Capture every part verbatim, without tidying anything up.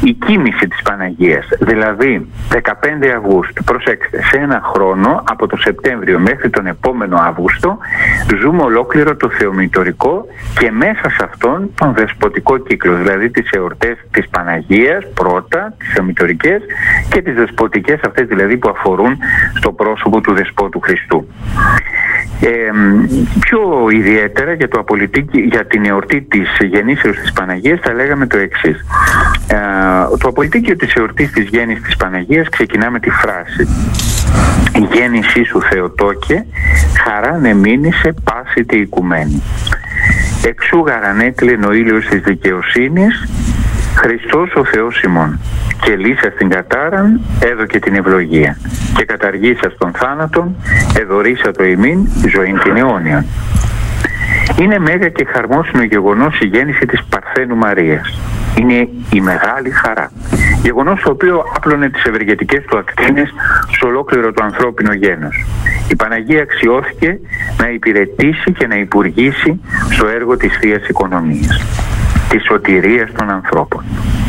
η κοίμηση της Παναγίας. Δηλαδή δεκαπέντε Αυγούστου, προσέξτε, σε ένα χρόνο από το Σεπτέμβριο μέχρι τον επόμενο Αύγουστο ζούμε ολόκληρο το θεομητορικό και μέσα σε αυτόν τον δεσποτικό κύκλο, δηλαδή τις εορτές της Παναγίας πρώτα, τις θεομητορικές, και τις δεσποτικές αυτές δηλαδή που αφορούν στο πρόσωπο του Δεσπότου Χριστού. Ε, πιο ιδιαίτερα για, το απολυτίκι, για την εορτή της γεννήσεως της Παναγίας θα λέγαμε το εξής. Ε, το απολυτίκιο της εορτής της γέννησης της Παναγίας ξεκινά με τη φράση «Η γέννησή σου Θεοτόκε, χαρά νεμήνησε πάση τη οικουμένη. Εξού γαρανέκλειν ο ήλιος της δικαιοσύνης, Χριστός ο Θεός ημών. Και λύσα στην κατάραν έδωκε την ευλογία. Και καταργήσα στον θάνατον εδωρήσα το ημίν ζωήν την αιώνια». Είναι μέγα και χαρμόσυνο γεγονός η γέννηση της Παρθένου Μαρίας. Είναι η μεγάλη χαρά. Γεγονός το οποίο άπλωνε τις ευεργετικές του ακτίνες σε ολόκληρο το ανθρώπινο γένος. Η Παναγία αξιώθηκε να υπηρετήσει και να υπουργήσει στο έργο της Θείας Οικονομίας, της σωτηρίας των ανθρώπων.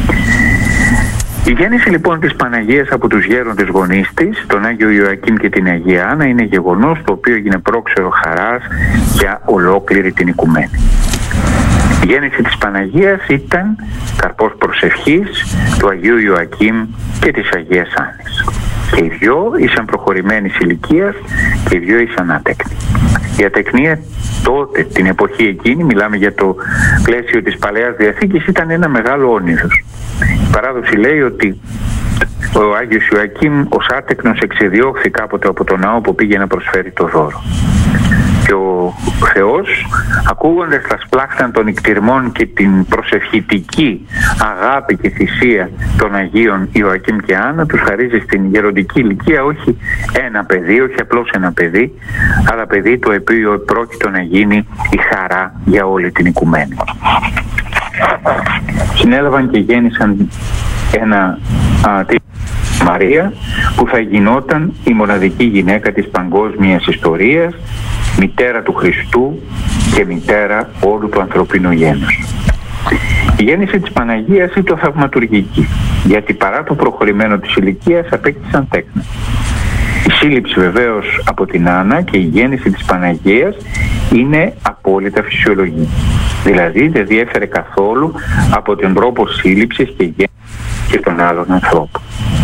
Η γέννηση λοιπόν της Παναγίας από τους γέροντες γονείς της, τον Άγιο Ιωακήμ και την Αγία Άννα, είναι γεγονός το οποίο έγινε πρόξερο χαράς για ολόκληρη την οικουμένη. Η γέννηση της Παναγίας ήταν καρπός προσευχής του Αγίου Ιωακήμ και της Αγίας Άννης. Και οι δυο ήσαν προχωρημένης ηλικίας και οι δυο ήσαν άτεκνοι. Η ατεκνία τότε, την εποχή εκείνη, μιλάμε για το πλαίσιο της Παλαιάς Διαθήκης, ήταν ένα μεγάλο όνειρος. Η παράδοση λέει ότι ο Άγιος Ιωακήμ ως άτεκνος εξεδιώχθη κάποτε από τον ναό που πήγε να προσφέρει το δώρο. Και ο Θεός, ακούγοντας τα σπλάχτα των νηκτηρμών και την προσευχητική αγάπη και θυσία των Αγίων Ιωακήμ και Άννα, τους χαρίζει στην γεροντική ηλικία όχι ένα παιδί, όχι απλώς ένα παιδί, αλλά παιδί το οποίο πρόκειτο να γίνει η χαρά για όλη την οικουμένη. Συνέλαβαν και γέννησαν ένα α, τη Μαρία που θα γινόταν η μοναδική γυναίκα της παγκόσμιας ιστορίας, μητέρα του Χριστού και μητέρα όλου του ανθρωπίνου γένους. Η γέννηση της Παναγίας ήταν θαυματουργική, γιατί παρά το προχωρημένο της ηλικίας απέκτησαν τέκνα. Η σύλληψη βεβαίως από την Άννα και η γέννηση της Παναγίας είναι απόλυτα φυσιολογική. Δηλαδή δεν διέφερε καθόλου από τον τρόπο σύλληψης και γέννησης και των άλλων ανθρώπων.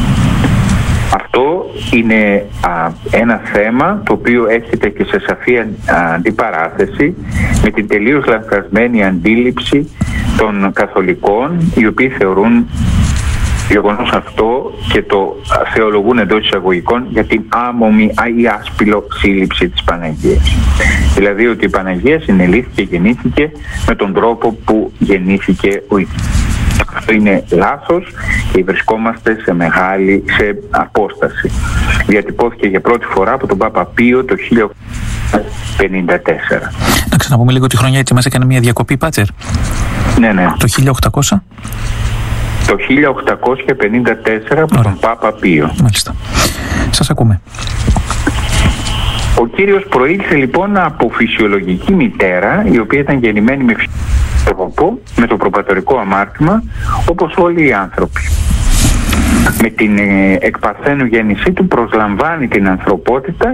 Αυτό είναι α, ένα θέμα το οποίο έρχεται και σε σαφή αντιπαράθεση με την τελείως λανθασμένη αντίληψη των καθολικών, οι οποίοι θεωρούν γεγονός αυτό και το θεολογούν εντός εισαγωγικών για την άμομη ή άσπυλο σύλληψη της Παναγίας. Δηλαδή ότι η Παναγία συνελήφθηκε και γεννήθηκε με τον τρόπο που γεννήθηκε ο ίδιος. Αυτό είναι λάθος και βρισκόμαστε σε μεγάλη σε απόσταση. Διατυπώθηκε για πρώτη φορά από τον Πάπα Πίο το χίλια οκτακόσια πενήντα τέσσερα. Να ξαναπούμε λίγο τη χρονιά, έτσι μας έκανε μια διακοπή, Πάτερ. Ναι, ναι. Το χίλια οκτακόσια. Το χίλια οκτακόσια πενήντα τέσσερα από τον Πάπα Πίο. Μάλιστα. Σας ακούμε. Ο Κύριος προήλθε λοιπόν από φυσιολογική μητέρα, η οποία ήταν γεννημένη με τρόπο, με το προπατορικό αμάρτημα, όπως όλοι οι άνθρωποι. Με την ε, εκπαρθένου γέννησή του προσλαμβάνει την ανθρωπότητα.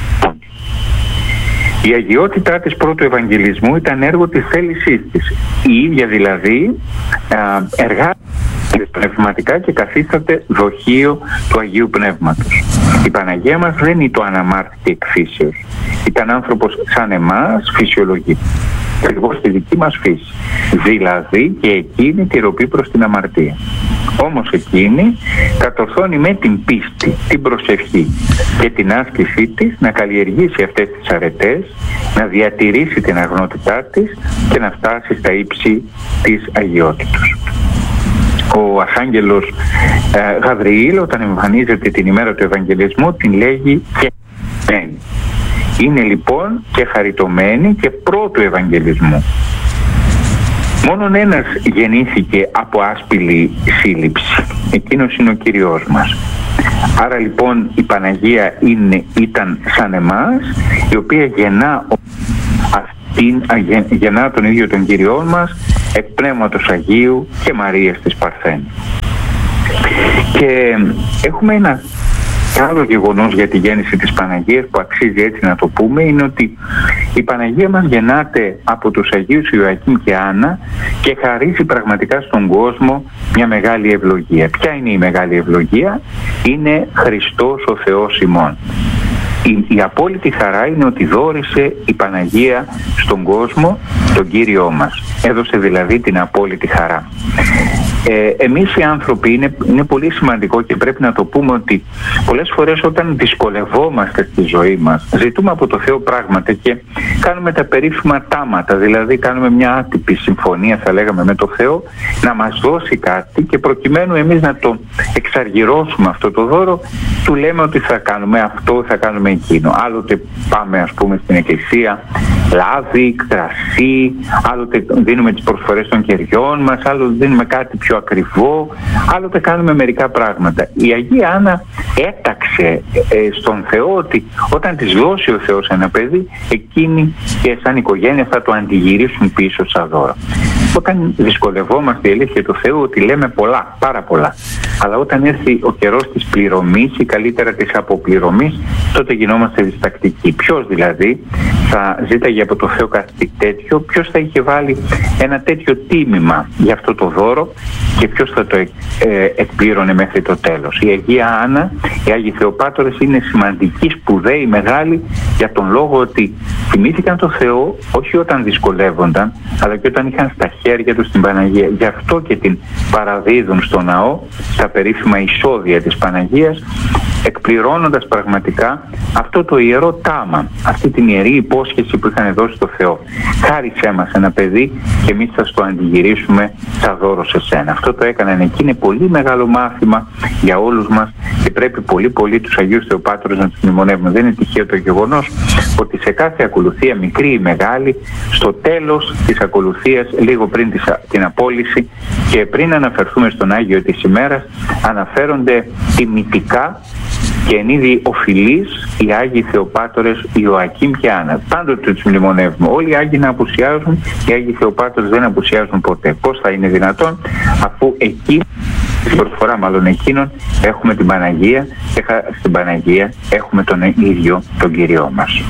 Η αγιότητά της πρώτου Ευαγγελισμού ήταν έργο της θέλησής της. Η ίδια δηλαδή εργάζεται πνευματικά και καθίσταται δοχείο του Αγίου Πνεύματος. Η Παναγία μας δεν είναι το αναμάρτητη εκφύσεως. Ήταν άνθρωπος σαν εμάς, φυσιολογική. Ακριβώς στη δική μας φύση. Δηλαδή και εκείνη τη ροπή προς την αμαρτία. Όμως εκείνη κατορθώνει με την πίστη, την προσευχή και την άσκησή της να καλλιεργήσει αυτές τις αρετές, να διατηρήσει την αγνότητά της και να φτάσει στα ύψη της αγιότητος. Ο Αρχάγγελος ε, Γαβριήλ, όταν εμφανίζεται την ημέρα του Ευαγγελισμού, την λέγει και χαριτωμένη. Είναι λοιπόν και χαριτωμένη και πρώτου Ευαγγελισμού. Μόνον ένας γεννήθηκε από άσπυλη σύλληψη. Εκείνος είναι ο Κύριος μας. Άρα λοιπόν η Παναγία είναι, ήταν σαν εμάς, η οποία γεννά, αυτήν, γεννά τον ίδιο τον Κύριό μας εκ Πνεύματος Αγίου και Μαρίας της Παρθένου. Και έχουμε ένα άλλο γεγονός για τη γέννηση της Παναγίας που αξίζει έτσι να το πούμε, είναι ότι η Παναγία μας γεννάται από τους Αγίους Ιωακήμ και Άννα και χαρίζει πραγματικά στον κόσμο μια μεγάλη ευλογία. Ποια είναι η μεγάλη ευλογία? Είναι Χριστός ο Θεός ημών. Η, η απόλυτη χαρά είναι ότι δώρισε η Παναγία στον κόσμο τον Κύριό μας. Έδωσε δηλαδή την απόλυτη χαρά. Ε, εμείς οι άνθρωποι είναι, είναι πολύ σημαντικό και πρέπει να το πούμε ότι πολλές φορές όταν δυσκολευόμαστε στη ζωή μας ζητούμε από το Θεό πράγματα και κάνουμε τα περίφημα τάματα, δηλαδή κάνουμε μια άτυπη συμφωνία θα λέγαμε με το Θεό να μας δώσει κάτι και προκειμένου εμείς να το εξαργυρώσουμε αυτό το δώρο του λέμε ότι θα κάνουμε αυτό, θα κάνουμε εκείνο. Άλλοτε πάμε ας πούμε στην εκκλησία λάδι, κρασί, άλλοτε δίνουμε τις προσφορές των κεριών μας, άλλοτε δίνουμε κάτι πιο ακριβό, άλλοτε κάνουμε μερικά πράγματα. Η Αγία Άννα έταξε ε, στον Θεό ότι όταν της δώσει ο Θεός ένα παιδί, εκείνοι και σαν οικογένεια θα το αντιγυρίσουν πίσω σαν δώρο. Όταν δυσκολευόμαστε, η αλήθεια του Θεού ότι λέμε πολλά, πάρα πολλά. Αλλά όταν έρθει ο καιρός της πληρωμής ή καλύτερα της αποπληρωμής, τότε γινόμαστε διστακτικοί. Ποιος δηλαδή θα ζήταγε από το Θεό κάτι τέτοιο, ποιος θα είχε βάλει ένα τέτοιο τίμημα για αυτό το δώρο και ποιος θα το ε, εκπλήρωνε μέχρι το τέλος. Η Αγία Άννα, οι Άγιοι Θεοπάτορες είναι σημαντικοί, σπουδαίοι, μεγάλοι για τον λόγο ότι θυμήθηκαν το Θεό όχι όταν δυσκολεύονταν, αλλά και όταν είχαν στα χέρια τους την Παναγία. Γι' αυτό και την παραδίδουν στο ναό, στα περίφημα εισόδια της Παναγίας, εκπληρώνοντας πραγματικά αυτό το ιερό τάμα, αυτή την ιερή υπόσχεση που είχαν δώσει στο Θεό. Χάρισέ μας ένα παιδί και εμείς θα στο αντιγυρίσουμε σαν δώρο σε σένα. Αυτό το έκαναν εκεί, είναι πολύ μεγάλο μάθημα για όλους μας και πρέπει πολύ πολύ τους Αγίους Θεοπάτωρες να τους μνημονεύουμε. Δεν είναι τυχαίο το γεγονός ότι σε κάθε ακολουθία, μικρή ή μεγάλη, στο τέλος της ακολουθίας, λίγο πριν την απόλυση και πριν αναφερθούμε στον Άγιο της ημέρας, αναφέρονται τιμητικά και εν είδη οφειλής οι Άγιοι Θεοπάτωρες Ιωακήμ και Άννα. Πάντοτε τους μνημονεύουμε. Όλοι οι Άγιοι να απουσιάζουν, οι Άγιοι Θεοπάτωρες δεν απουσιάζουν ποτέ. Πώς θα είναι δυνατόν, αφού εκεί, στην προσφορά μάλλον εκείνων, έχουμε την Παναγία και στην Παναγία έχουμε τον ίδιο τον Κύριό μας.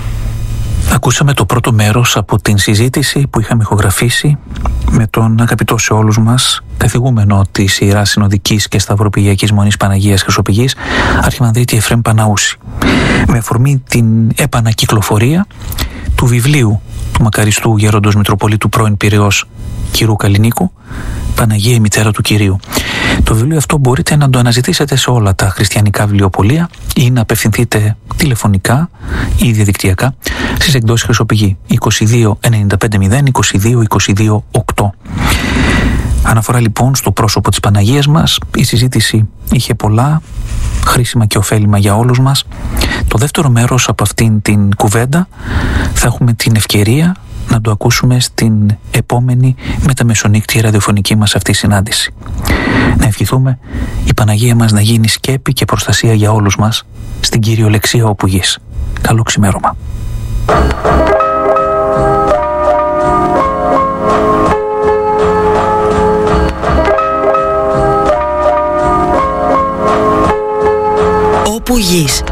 Ακούσαμε το πρώτο μέρος από την συζήτηση που είχαμε ηχογραφήσει με τον αγαπητό σε όλους μας καθηγούμενο της Ιεράς Συνοδικής και Σταυροπηγιακής Μονής Παναγίας Χρυσοπηγής, Αρχιμανδρίτη Εφραίμ Παναούση, με αφορμή την επανακυκλοφορία του βιβλίου του μακαριστού Γέροντος Μητροπολίτου πρώην Πειραιώς Κυρού Καλλινίκου, Παναγία η Μητέρα του Κυρίου. Το βιβλίο αυτό μπορείτε να το αναζητήσετε σε όλα τα χριστιανικά βιβλιοπωλεία ή να απευθυνθείτε τηλεφωνικά ή διαδικτυακά στις εκδόσεις Χρυσοπηγή είκοσι δύο ενενήντα πέντε μηδέν είκοσι δύο είκοσι δύο οκτώ. Αναφορά λοιπόν στο πρόσωπο της Παναγίας μας. Η συζήτηση είχε πολλά χρήσιμα και ωφέλιμα για όλους μας. Το δεύτερο μέρος από αυτήν την κουβέντα θα έχουμε την ευκαιρία να το ακούσουμε στην επόμενη μεταμεσονύκτη ραδιοφωνική μας αυτή συνάντηση. Να ευχηθούμε η Παναγία μας να γίνει σκέπη και προστασία για όλους μας στην κυριολεξία όπου γης. Καλό ξημέρωμα. Όπου γης.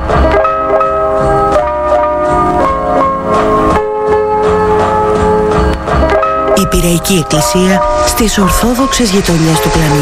Η Πειραϊκή Εκκλησία στις Ορθόδοξες γειτονιές του πλανήτη.